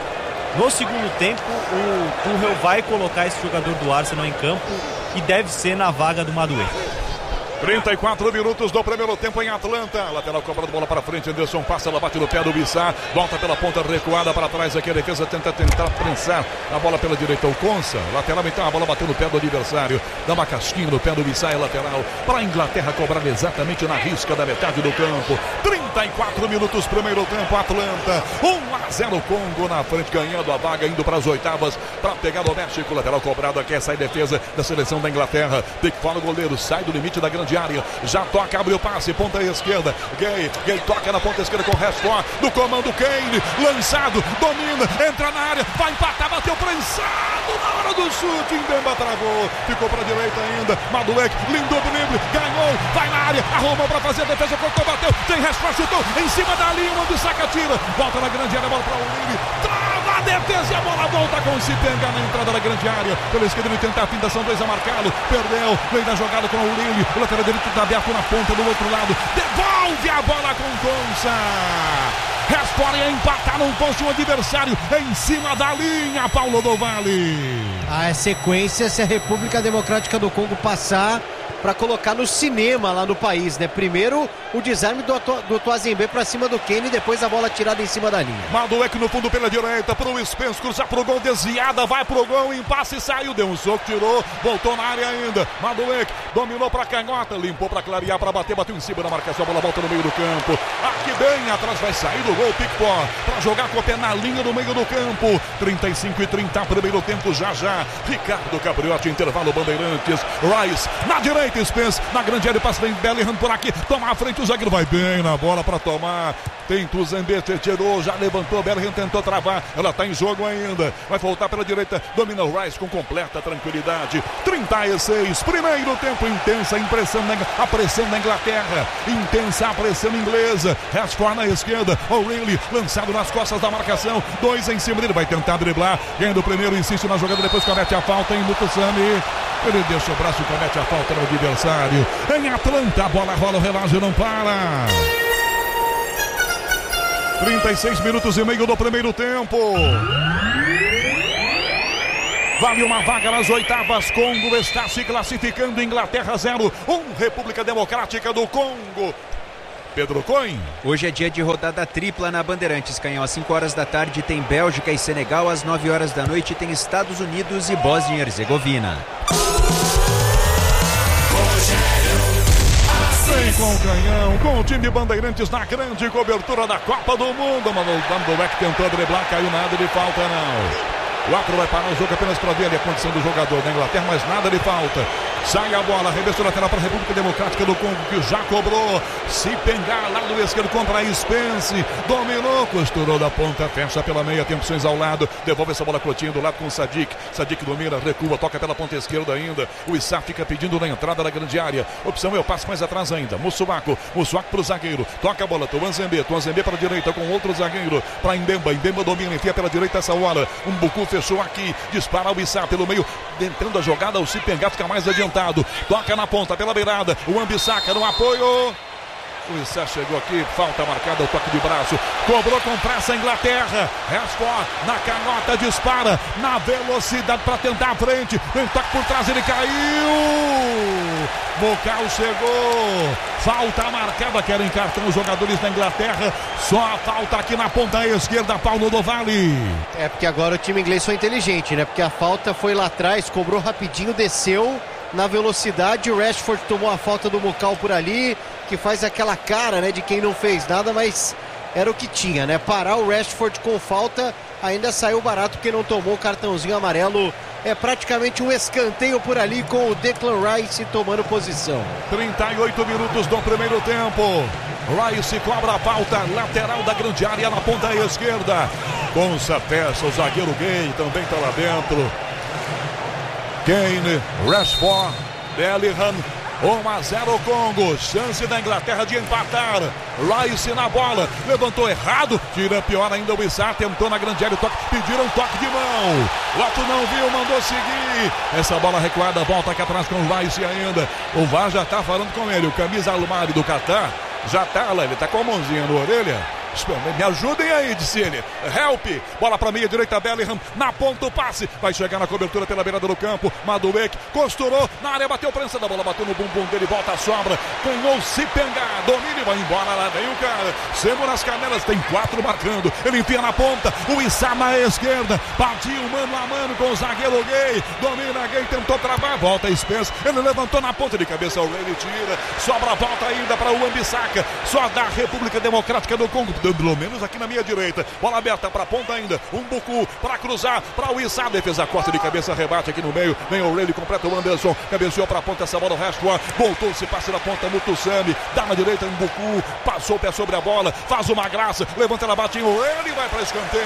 No segundo tempo, o Tuchel vai colocar esse jogador do Arsenal em campo e deve ser na vaga do Madueke. 34 minutos do primeiro tempo em Atlanta. Lateral cobrando bola para frente. Anderson passa, ela bate no pé do Vissá. Volta pela ponta recuada para trás aqui. A defesa tentar prensar a bola pela direita. O Konsa, lateral, então a bola bateu no pé do adversário. Dá uma casquinha no pé do Vissá, é lateral. Para a Inglaterra cobrar exatamente na risca da metade do campo. 34 minutos, primeiro tempo. Atlanta 1-0, Congo na frente, ganhando a vaga, indo para as oitavas para pegar o México. Lateral cobrado aqui, essa é a defesa da seleção da Inglaterra. Pickford, o goleiro, sai do limite da grande área, já toca, abre o passe, ponta esquerda, Gay toca na ponta esquerda com o Rashford, do comando Kane, lançado, domina, entra na área, vai empatar, bateu prensado na hora do chute, Mbemba travou, ficou para a direita ainda, Madueke, lindo drible, ganhou, vai na área, arrumou para fazer a defesa, cortou, bateu, tem Rashford, chutou, em cima da linha, onde saca, tira, volta na grande área, bola para o O'Reilly, trava a defesa e a bola volta com o Sipengar na entrada da grande área, pela esquerda ele tenta a finta, são dois a marcá-lo, perdeu, veio da jogada com o O'Reilly, o lateral direito está aberto na ponta do outro lado, devolve a bola com Konsa. Rashford ia empatar, não fosse um adversário em cima da linha, Paulo do Vale. A sequência, se a República Democrática do Congo passar, para colocar no cinema lá no país, né? Primeiro o desarme do Tuazembe para cima do Kane, depois a bola tirada em cima da linha. Madueke no fundo pela direita, pro Spence, cruzar pro gol, desviada, vai pro gol, impasse, saiu, deu um soco, tirou, voltou na área ainda. Madueke dominou pra canhota, limpou pra clarear, pra bater, bateu em cima da marcação, a bola volta no meio do campo. Aqui bem atrás vai sair do gol, Pickford, pra jogar com o pé na linha do meio do campo. 35-30, primeiro tempo já. Ricardo Capriotti, intervalo Bandeirantes. Rice na direita. direita, Spence, na grande área, passa bem, Bellingham por aqui, toma a frente, o zagueiro vai bem na bola para tomar, tem Tuzembe, tirou, já levantou, Bellingham tentou travar, ela tá em jogo ainda, vai voltar pela direita, domina o Rice com completa tranquilidade. 36, primeiro tempo, intensa a pressão da Inglaterra, intensa a pressão inglesa, Rashford na esquerda, O'Reilly lançado nas costas da marcação, 2 em cima dele, vai tentar driblar, ganha do primeiro, insiste na jogada, depois comete a falta em Mutusami, ele deixa o braço e comete a falta no adversário. Em Atlanta, a bola rola, o relógio não para. 36 minutos e meio do primeiro tempo. Vale uma vaga nas oitavas. Congo está se classificando. Inglaterra 0, República Democrática do Congo. Pedro Coin. Hoje é dia de rodada tripla na Bandeirantes, Canhão. Às 5 horas da tarde tem Bélgica e Senegal. Às 9 horas da noite tem Estados Unidos e Bósnia e Herzegovina. Vem com o Canhão, com o time Bandeirantes na grande cobertura da Copa do Mundo. Mandobeck tentou driblar, caiu, nada de falta não. O árbitro vai parar o jogo apenas para ver ali a condição do jogador da Inglaterra, mas nada de falta. Sai a bola, arremesso lateral para a República Democrática do Congo, que já cobrou. Se pengar, lado esquerdo contra a Spence. Dominou, costurou da ponta, fecha pela meia, tem opções ao lado. Devolve essa bola Coutinho do lado com o Sadik. Sadik domina, recua, toca pela ponta esquerda ainda. O Issa fica pedindo na entrada da grande área. Opção é o passe mais atrás ainda. Mussuaku para o zagueiro. Toca a bola, Tuanzembe para a direita com outro zagueiro. Para Mbemba domina, enfia pela direita essa bola. Buku fechou aqui, dispara o Issa pelo meio. Entrando a jogada, o Se pengar fica mais adiantado. Toca na ponta, pela beirada, o Ambissaca no apoio. O Issa chegou aqui, falta marcada, o toque de braço. Cobrou com pressa a Inglaterra. Rashford na canhota, dispara na velocidade para tentar a frente. Vem toque por trás, ele caiu. Bocal chegou. Falta marcada, querem cartão os jogadores da Inglaterra. Só a falta aqui na ponta esquerda, Paulo do Vale. É porque agora o time inglês foi inteligente, né? Porque a falta foi lá atrás, cobrou rapidinho, desceu na velocidade. O Rashford tomou a falta do Bocal por ali, que faz aquela cara, né, de quem não fez nada, mas era o que tinha, né? Parar o Rashford com falta ainda saiu barato porque não tomou o cartãozinho amarelo. É praticamente um escanteio por ali com o Declan Rice tomando posição. 38 minutos do primeiro tempo. Rice cobra a falta, lateral da grande área na ponta esquerda. Com peça, o zagueiro Gay também está lá dentro. Kane, Rashford, Bellingham. 1-0 Congo, chance da Inglaterra de empatar. Rice na bola, levantou errado, tira pior ainda o Issa, tentou na grande área, toque, pediram toque de mão. Loto não viu, mandou seguir. Essa bola recuada, volta aqui atrás com o Rice ainda. O VAR já tá falando com ele, o camisa Almari do Catar já tá lá, ele tá com a mãozinha na orelha. Me ajudem aí, disse ele. Help, bola para meia direita, Bellingham na ponta, o passe, vai chegar na cobertura pela beirada do campo. Madueke costurou na área, bateu prensa da bola, bateu no bumbum dele, volta a sobra, ganhou Se pengar, domina e vai embora. Lá vem o cara, segura as canelas, tem 4 marcando, ele enfia na ponta, o Issa na esquerda, partiu mano a mano com o zagueiro Gay, domina Gay, tentou travar, volta a Spence, ele levantou na ponta de cabeça, o Rei tira, sobra a volta ainda para o Ambissaca, só da República Democrática do Congo, pelo menos aqui na minha direita, bola aberta para a ponta ainda, Buku para cruzar, para o Issa, defesa corta de cabeça, rebate aqui no meio, vem o O'Reilly, completa o Anderson, cabeceou para a ponta essa bola, o Rashford, voltou-se, passe na ponta, Mutusami, dá na direita, Buku, passou o pé sobre a bola, faz uma graça, levanta, ela bate em O'Reilly, vai para escanteio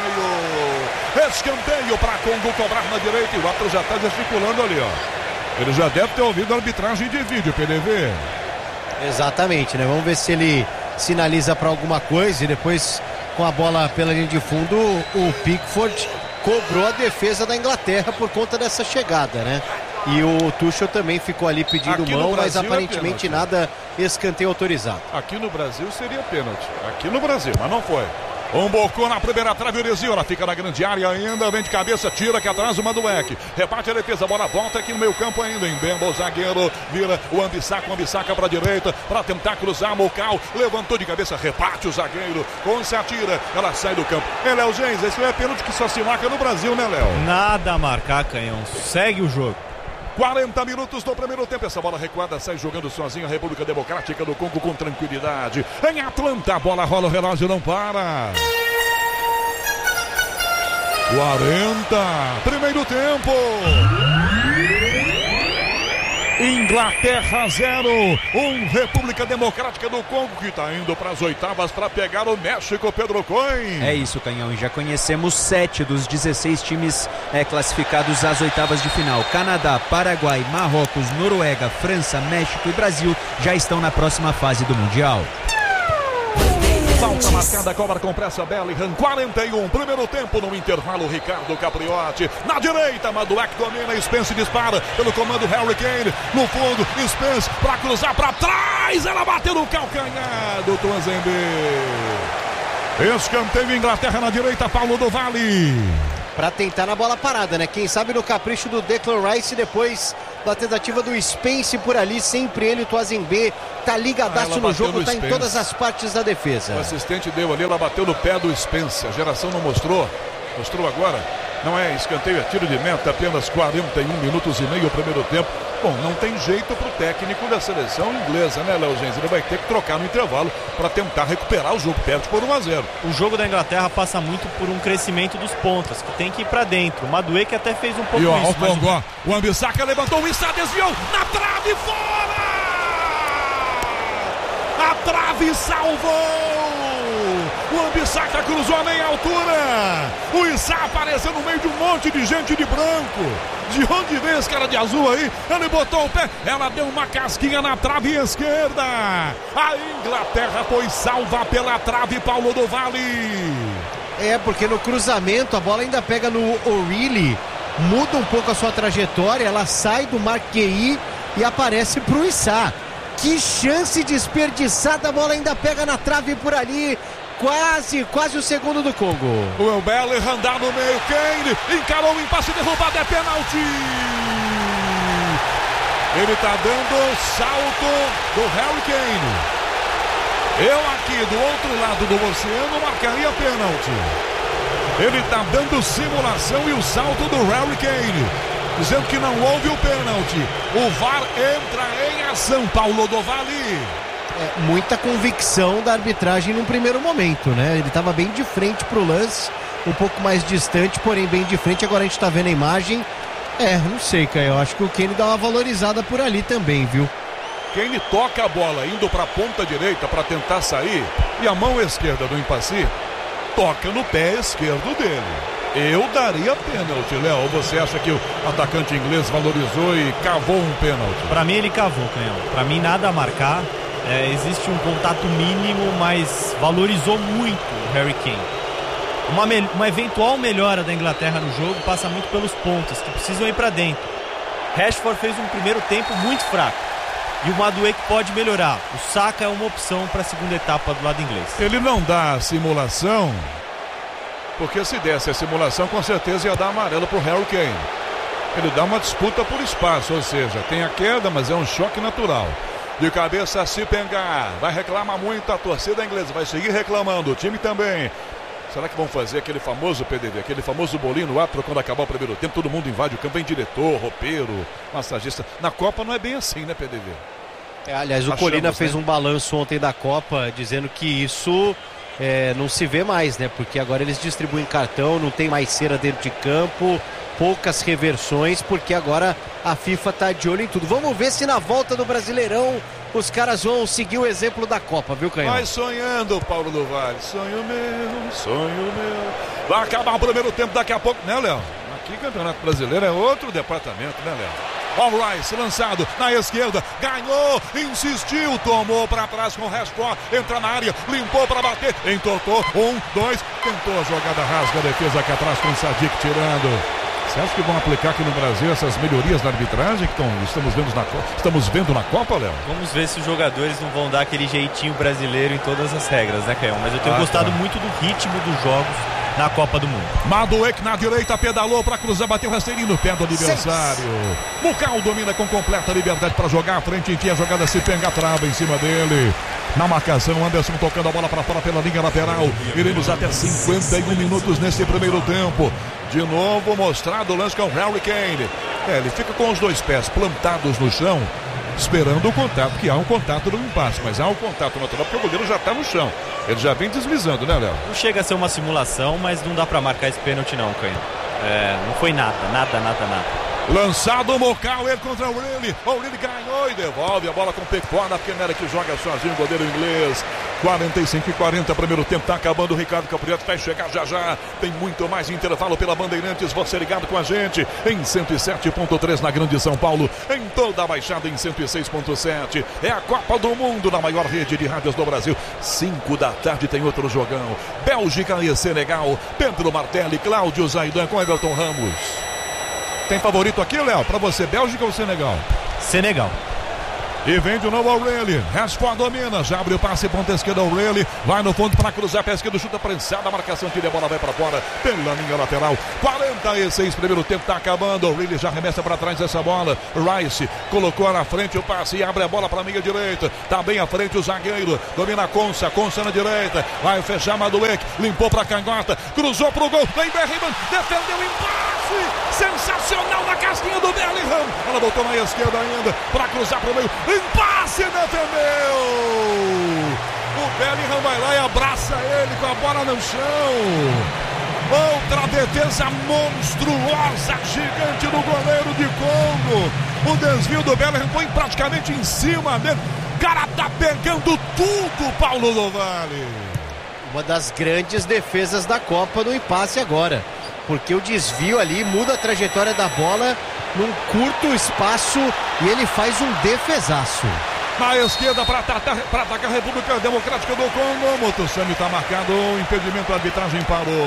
para Congo cobrar na direita, e o árbitro já está gesticulando ali, ó. Ele já deve ter ouvido a arbitragem de vídeo, PDV. Exatamente, né? Vamos ver se ele sinaliza para alguma coisa, e depois com a bola pela linha de fundo, o Pickford cobrou a defesa da Inglaterra por conta dessa chegada, né? E o Tuchel também ficou ali pedindo aqui mão, Brasil, mas aparentemente nada, escanteio autorizado. Aqui no Brasil seria pênalti, aqui no Brasil, mas não foi. Bocou na primeira trave, o Urezinho, ela fica na grande área ainda, vem de cabeça, tira aqui atrás o Madueke, rebate a defesa, bola volta aqui no meio campo ainda, Mbemba, o zagueiro, vira o Ambissaca para a direita, para tentar cruzar, Mocal, levantou de cabeça, rebate o zagueiro, se atira, ela sai do campo. Léo Gens, esse não é pênalti que só se marca no Brasil, né, Léo? Nada a marcar, Canhão, segue o jogo. 40 minutos do primeiro tempo, essa bola recuada sai jogando sozinho a República Democrática do Congo com tranquilidade. Em Atlanta, a bola rola, o relógio não para. 40, primeiro tempo. Inglaterra 0, República Democrática do Congo, que está indo para as oitavas para pegar o México, Pedro Coin. É isso, Canhão, e já conhecemos 7 dos 16 times classificados às oitavas de final. Canadá, Paraguai, Marrocos, Noruega, França, México e Brasil já estão na próxima fase do Mundial. Falta marcada, cobra com pressa, Bellingham, 41, primeiro tempo no intervalo, Ricardo Capriotti, na direita, Madueke domina, Spence dispara pelo comando Harry Kane, no fundo, Spence para cruzar para trás, ela bateu no calcanhar do Tuanzembe. Escanteio, Inglaterra na direita, Paulo do Vale. Para tentar na bola parada, né? Quem sabe no capricho do Declan Rice depois da tentativa do Spence por ali, sempre ele, o Tuanzembe tá ligadaço no jogo, tá em todas as partes da defesa. O assistente deu ali, ela bateu no pé do Spence, a geração não mostrou agora, não é escanteio, é tiro de meta, apenas 41 minutos e meio o primeiro tempo. Bom, não tem jeito pro técnico da seleção inglesa, né, Léo Gens? Ele vai ter que trocar no intervalo para tentar recuperar o jogo, perde por 1-0. O jogo da Inglaterra passa muito por um crescimento dos pontas, que tem que ir para dentro. O Madueke até fez um pouco isso. Mas... o Wan-Bissaka levantou o Issa, desviou, na trave, fora! A trave salvou! O Wan-Bissaka cruzou a meia altura. O Issa apareceu no meio de um monte de gente de branco. De onde vem esse cara de azul aí? Ele botou o pé, ela deu uma casquinha na trave esquerda. A Inglaterra foi salva pela trave, Paulo do Vale. É, porque no cruzamento a bola ainda pega no O'Reilly, muda um pouco a sua trajetória, ela sai do Marquei e aparece pro Issa. Que chance desperdiçada, a bola ainda pega na trave por ali. Quase o segundo do Congo. O Bellingham dá no meio, Kane encarou o impasse, derrubado, é pênalti. Ele tá dando salto do Harry Kane. Eu aqui do outro lado do oceano marcaria pênalti. Ele tá dando simulação e o salto do Harry Kane, dizendo que não houve o pênalti. O VAR entra em ação, Paulo do Vale. Muita convicção da arbitragem no primeiro momento, né? Ele estava bem de frente pro lance, um pouco mais distante, porém bem de frente. Agora a gente tá vendo a imagem. Não sei, Caio, eu acho que o Kane dá uma valorizada por ali também, viu? Kane toca a bola indo para a ponta direita para tentar sair, e a mão esquerda do Impassi toca no pé esquerdo dele. Eu daria pênalti, Léo. Você acha que o atacante inglês valorizou e cavou um pênalti? Para mim ele cavou, Canhão. Para mim nada a marcar. Existe um contato mínimo, mas valorizou muito o Harry Kane. Uma eventual melhora da Inglaterra no jogo passa muito pelos pontas, que precisam ir para dentro. Rashford fez um primeiro tempo muito fraco e o Madueke pode melhorar. O Saka é uma opção para a segunda etapa do lado inglês. Ele não dá a simulação, porque se desse a simulação com certeza ia dar amarelo pro Harry Kane. Ele dá uma disputa por espaço, ou seja, tem a queda, mas é um choque natural. De cabeça, se pengar, vai reclamar muito a torcida inglesa, vai seguir reclamando, o time também. Será que vão fazer aquele famoso PDV, aquele famoso bolinho no árbitro quando acabar o primeiro tempo? Todo mundo invade o campo, vem diretor, roupeiro, massagista. Na Copa não é bem assim, né, PDV? Aliás, o Colina fez um balanço ontem da Copa, dizendo que isso não se vê mais, né? Porque agora eles distribuem cartão, não tem mais cera dentro de campo, poucas reversões, porque agora a FIFA tá de olho em tudo. Vamos ver se na volta do Brasileirão os caras vão seguir o exemplo da Copa, viu, Canhão? Vai sonhando, Paulo do Vale. Sonho meu. Vai acabar o primeiro tempo daqui a pouco, né, Léo? Aqui Campeonato Brasileiro é outro departamento, né, Léo? All Rice lançado na esquerda, ganhou, insistiu, tomou para trás com o Rashford, entra na área, limpou para bater, entortou, 1, 2, tentou a jogada, rasga a defesa aqui atrás com o Sadik tirando. Você acha que vão aplicar aqui no Brasil essas melhorias na arbitragem que estamos vendo na Copa, Léo? Vamos ver se os jogadores não vão dar aquele jeitinho brasileiro em todas as regras, né, Caio? Mas eu tenho gostado muito do ritmo dos jogos na Copa do Mundo. Madueke na direita, pedalou para cruzar, bateu rasteirinho no pé do adversário. Mucal domina com completa liberdade para jogar à frente, tinha a jogada, se penga, trava em cima dele. Na marcação, Anderson tocando a bola para fora pela linha lateral. Iremos até 51 minutos nesse primeiro tempo. De novo mostrado o lance com o Harry Kane. Ele fica com os dois pés plantados no chão, esperando o contato, que há um contato no impasse, mas há um contato natural porque o goleiro já está no chão. Ele já vem deslizando, né, Léo? Não chega a ser uma simulação, mas não dá para marcar esse pênalti não, Canho. Não foi nada. Lançado o Mocau, ele contra o O'Reilly. O O'Reilly ganhou e devolve a bola com o Pecorda, porque não era que joga sozinho o goleiro inglês. 45-40, primeiro tempo, tá acabando. O Ricardo Capriotti vai chegar já. Tem muito mais intervalo pela Bandeirantes. Você ligado com a gente em 107.3 na Grande São Paulo, em toda a Baixada em 106.7. É a Copa do Mundo na maior rede de rádios do Brasil. 5 da tarde tem outro jogão. Bélgica e Senegal. Pedro Martelli, Cláudio Zaidan com Everton Ramos. Tem favorito aqui, Léo? Pra você, Bélgica ou Senegal? Senegal. E vem de novo o O'Reilly. Rashford domina. Já abre o passe, ponta esquerda. O'Reilly vai no fundo para cruzar. Pé esquerdo, chuta prensada. A marcação tira a bola, vai para fora. Pela linha lateral. 46, primeiro tempo tá acabando. O'Reilly já remessa para trás essa bola. Rice colocou na frente o passe e abre a bola para a meia direita. Tá bem à frente o zagueiro. Domina Consa. Consa na direita. Vai fechar Madueke. Limpou para canhota. Cruzou pro gol. Vem Bellingham. Defendeu o empate. Sensacional na casquinha do Bellingham. Ela voltou na esquerda ainda para cruzar pro meio. Passe, defendeu! O Bellingham vai lá e abraça ele com a bola no chão. Outra defesa monstruosa, gigante do goleiro de Congo. O desvio do Bellingham foi praticamente em cima dele. O cara tá pegando tudo, Paulo do Vale. Uma das grandes defesas da Copa no empate agora. Porque o desvio ali muda a trajetória da bola num curto espaço e ele faz um defesaço. Na esquerda para atacar a República Democrática do Congo. Motossami está marcado, o impedimento, a arbitragem parou.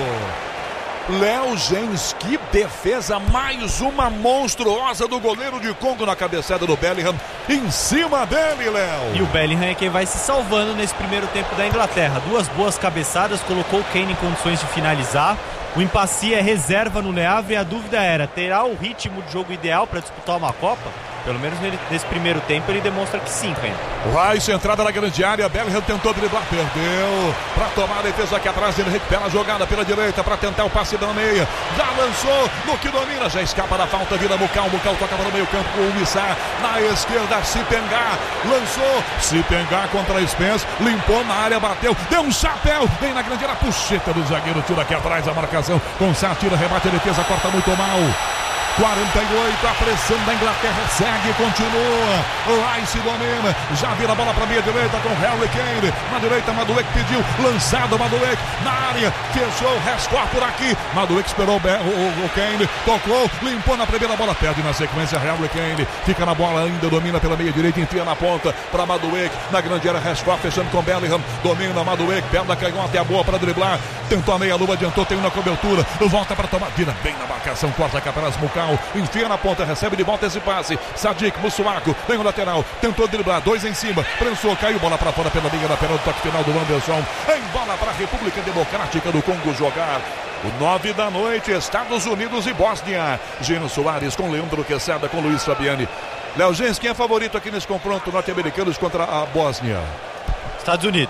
Léo Gens, que defesa, mais uma monstruosa do goleiro de Congo na cabeçada do Bellingham, em cima dele, Léo. E o Bellingham é quem vai se salvando nesse primeiro tempo da Inglaterra. Duas boas cabeçadas, colocou o Kane em condições de finalizar. O Impassi é reserva no Le Havre e a dúvida era, terá o ritmo de jogo ideal para disputar uma Copa? Pelo menos nesse primeiro tempo ele demonstra que sim, cara. Rice, entrada na grande área, Bellingham tentou driblar, perdeu. Para tomar a defesa aqui atrás, ele recupera a jogada pela direita para tentar o passe da meia. Já lançou, no que domina, já escapa da falta, vira Mukau toca para o meio campo com o Missá. Na esquerda, Sipengar, lançou, Sipengar contra Spence, limpou na área, bateu, deu um chapéu, vem na grande área, puxeta do zagueiro, tira aqui atrás a marcação, com Sá, tira, rebate a defesa, corta muito mal. 48, a pressão da Inglaterra segue, continua. Rice domina, já vira a bola para a meia direita com Harry Kane. Na direita, Madueke pediu, lançado Madueke na área, fechou o Rashford por aqui. Madueke esperou o Kane, tocou, limpou na primeira bola, perde na sequência. Harry Kane fica na bola ainda, domina pela meia direita, enfia na ponta para Madueke. Na grande área, Rashford fechando com Bellingham, domina Madueke, perna da canhota, é a boa para driblar. Tentou a meia-lua, adiantou, tem uma cobertura, volta para tomar, vira bem na marcação, corta cá para as Mukau. Enfia na ponta, recebe de volta esse passe. Sadik, Mussuaco, vem o lateral, tentou driblar, 2 em cima, prensou, caiu, bola para fora pela linha lateral do toque final do Anderson. Em bola para a República Democrática do Congo jogar. O 9 da noite, Estados Unidos e Bósnia. Gino Soares com Leandro Quesada, com Luiz Fabiani. Léo Gens, quem é favorito aqui nesse confronto norte-americanos contra a Bósnia? Estados Unidos.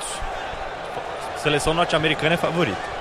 Seleção norte-americana é favorita.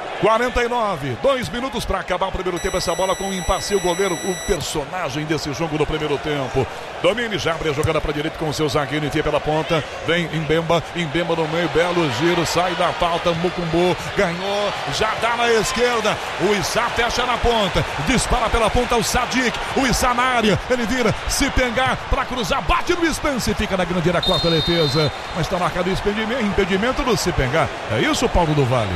49, 2 minutos para acabar o primeiro tempo. Essa bola com o Impassi, o goleiro, o personagem desse jogo no primeiro tempo. Domine, já abre a jogada para a direita com o seu zagueiro, enfia pela ponta. Vem Mbemba no meio, belo giro, sai da falta. Mukumbu ganhou, já dá na esquerda. O Issa fecha na ponta, dispara pela ponta o Sadik. O Issa na área, ele vira, se pegar para cruzar, bate no Spence, fica na grande área, quarta defesa. Mas está marcado o impedimento do se pegar. É isso, Paulo do Vale?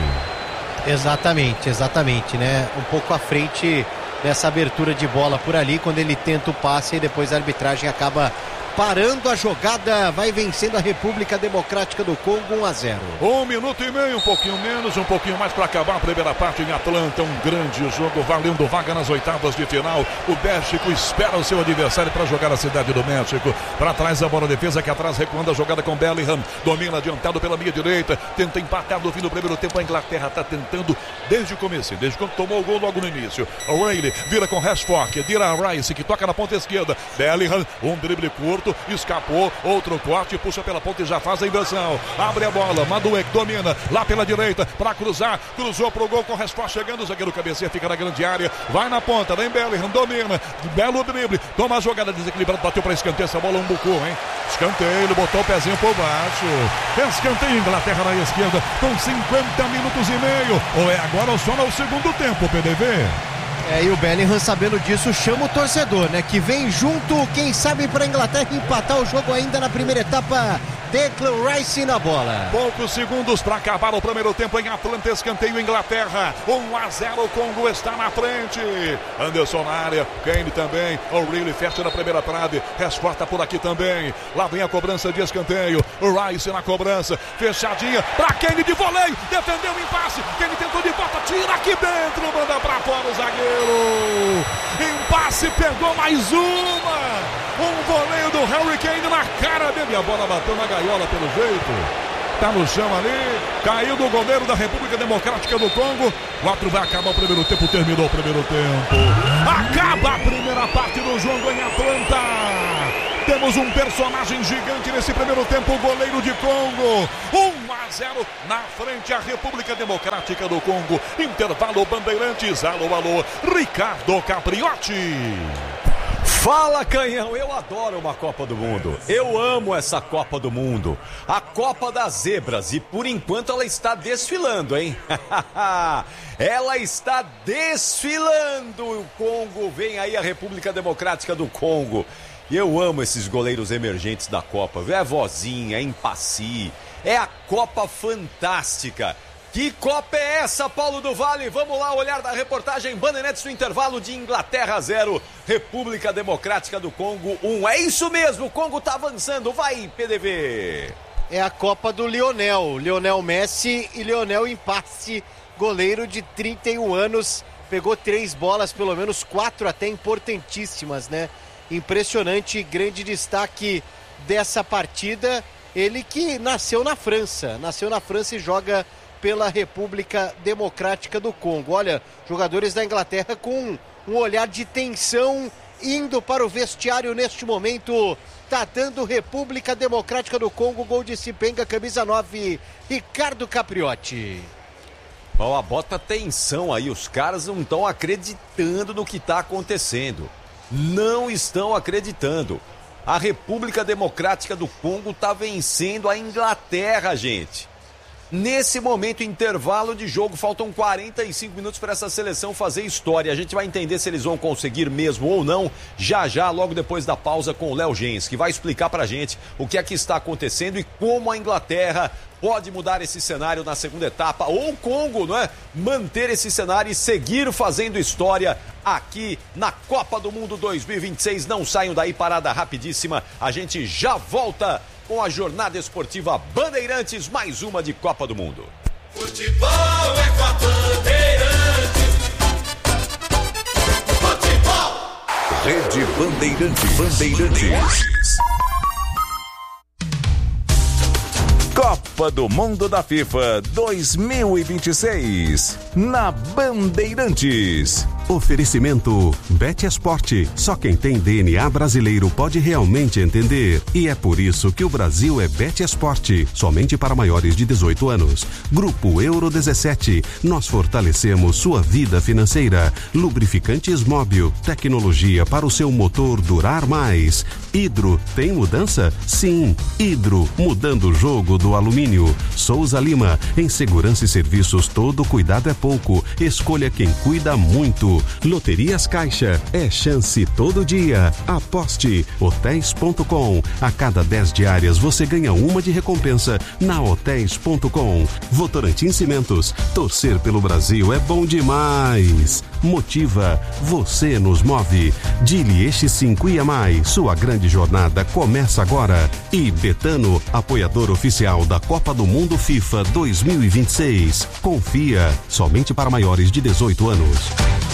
Exatamente, né? Um pouco à frente dessa abertura de bola por ali, quando ele tenta o passe e depois a arbitragem acaba parando a jogada, vai vencendo a República Democrática do Congo 1-0. 1 minuto e meio, um pouquinho menos, um pouquinho mais para acabar a primeira parte em Atlanta. Um grande jogo, valendo vaga nas oitavas de final. O México espera o seu adversário para jogar a cidade do México. Para trás a bola, defesa aqui atrás, recuando a jogada com Bellingham. Domina adiantado pela meia direita, tenta empatar no fim do primeiro tempo. A Inglaterra está tentando desde o começo, desde quando tomou o gol logo no início. O'Reilly vira com Rashford, vira a Rice, que toca na ponta esquerda. Bellingham, um drible curto, escapou, outro corte, puxa pela ponta e já faz a inversão. Abre a bola, Madueke domina lá pela direita para cruzar, cruzou pro gol com o Rashford chegando, o zagueiro cabeceia, fica na grande área, vai na ponta, vem Bellingham, domina, belo drible, toma a jogada desequilibrada, bateu para escanteio, essa bola Mbuku, hein? Escanteio, ele botou o pezinho por baixo. Escanteio, Inglaterra na esquerda com 50 minutos e meio. Ou é agora ou só no segundo tempo, PDV? E o Bellingham, sabendo disso, chama o torcedor, né? Que vem junto, quem sabe, para a Inglaterra empatar o jogo ainda na primeira etapa. Declan Rice na bola. Poucos segundos para acabar o primeiro tempo em Atlanta, escanteio Inglaterra. 1-0, o Congo está na frente. Anderson na área, Kane também. O'Reilly fecha na primeira trave, rescorta por aqui também. Lá vem a cobrança de escanteio. O Rice na cobrança, fechadinha para Kane de voleio. Defendeu o impasse. Kane tentou de volta, tira aqui dentro, manda para fora o zagueiro. Impasse, pegou mais uma. Um voleio do Harry Kane na cara dele. A bola bateu na gaiola pelo jeito. Tá no chão ali. Caiu do goleiro da República Democrática do Congo. 4 vai acabar o primeiro tempo. Terminou o primeiro tempo. Acaba a primeira parte do jogo em Atlanta. Temos um personagem gigante nesse primeiro tempo. O goleiro de Congo. 1-0 na frente a República Democrática do Congo. Intervalo Bandeirantes. Alô, alô. Ricardo Capriotti. Fala, Canhão, eu adoro uma Copa do Mundo, eu amo essa Copa do Mundo, a Copa das Zebras, e por enquanto ela está desfilando, hein? Ela está desfilando, o Congo, vem aí a República Democrática do Congo, e eu amo esses goleiros emergentes da Copa, é Vozinha, é Impassi, é a Copa fantástica. Que Copa é essa, Paulo do Vale? Vamos lá olhar da reportagem Bandeirantes no intervalo de Inglaterra 0, República Democrática do Congo 1. É isso mesmo, o Congo tá avançando, vai PDV! É a Copa do Lionel Messi e Lionel Impassi, goleiro de 31 anos, pegou 3 bolas, pelo menos 4 até importantíssimas, né? Impressionante, grande destaque dessa partida, ele que nasceu na França e joga pela República Democrática do Congo. Olha, jogadores da Inglaterra com um olhar de tensão, indo para o vestiário neste momento. Tá dando República Democrática do Congo, gol de Sipenga, camisa 9, Ricardo Capriotti. Bom, bota tensão aí, os caras não estão acreditando no que está acontecendo. Não estão acreditando. A República Democrática do Congo está vencendo a Inglaterra, gente. Nesse momento, intervalo de jogo, faltam 45 minutos para essa seleção fazer história. A gente vai entender se eles vão conseguir mesmo ou não, já, logo depois da pausa com o Léo Gens, que vai explicar pra gente o que é que está acontecendo e como a Inglaterra pode mudar esse cenário na segunda etapa, ou o Congo, não é? Manter esse cenário e seguir fazendo história aqui na Copa do Mundo 2026. Não saiam daí, parada rapidíssima. A gente já volta com a jornada esportiva Bandeirantes, mais uma de Copa do Mundo. Futebol é com a Bandeirantes. Futebol. Rede Bandeirantes. Copa do Mundo da FIFA 2026 na Bandeirantes. Oferecimento Bet Esporte. Só quem tem DNA brasileiro pode realmente entender. E é por isso que o Brasil é Bet Esporte. Somente para maiores de 18 anos. Grupo Euro 17. Nós fortalecemos sua vida financeira. Lubrificantes Móbil. Tecnologia para o seu motor durar mais. Hidro. Tem mudança? Sim. Hidro. Mudando o jogo do alumínio. Souza Lima. Em segurança e serviços, todo cuidado é pouco. Escolha quem cuida muito. Loterias Caixa, é chance todo dia. Aposte. Hotéis.com. A cada 10 diárias você ganha uma de recompensa na Hotéis.com. Votorantim Cimentos. Torcer pelo Brasil é bom demais. Motiva. Você nos move. Dili X5 IAMAI. Sua grande jornada começa agora. E Betano, apoiador oficial da Copa do Mundo FIFA 2026. Confia. Somente para maiores de 18 anos.